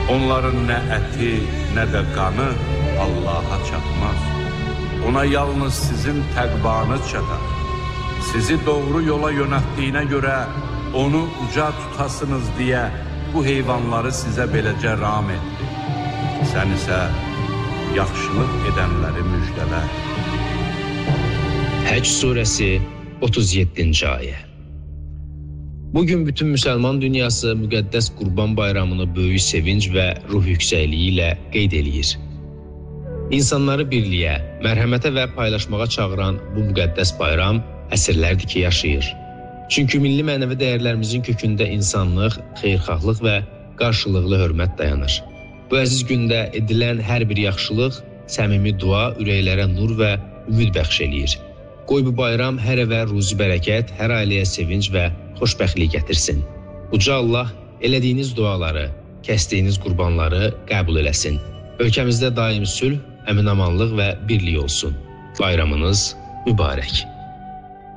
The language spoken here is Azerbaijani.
Onların nə əti, nə də qanı Allaha çatmaz. Ona yalnız sizin təqvanız çatar. Sizi doğru yola yönəltdiyinə görə onu uca tutasınız deyə bu heyvanları sizə beləcə ram etdi. Sən isə yaxşılıq edənləri müjdələ. Həcc surəsi 37-ci ayə. Bugün bütün müsəlman dünyası müqəddəs Qurban bayramını böyük sevinç və ruh yüksəkliyi ilə qeyd eləyir. İnsanları birliyə, mərhəmətə və paylaşmağa çağıran bu müqəddəs bayram əsrlərdir ki, yaşayır. Çünki milli mənəvi dəyərlərimizin kökündə insanlıq, xeyirxahlıq və qarşılıqlı hörmət dayanır. Bu əziz gündə edilən hər bir yaxşılıq, səmimi dua ürəklərə nur və ümid bəxş eləyir. Qoy bu bayram hər evə ruzi bərəkət, hər ailəyə sevinç və xoşbəxtlik gətirsin. Uca Allah elədiyiniz duaları, kəsdiyiniz qurbanları qəbul eləsin. Ölkəmizdə daim sülh, əmin-amanlıq və birlik olsun. Bayramınız mübarək.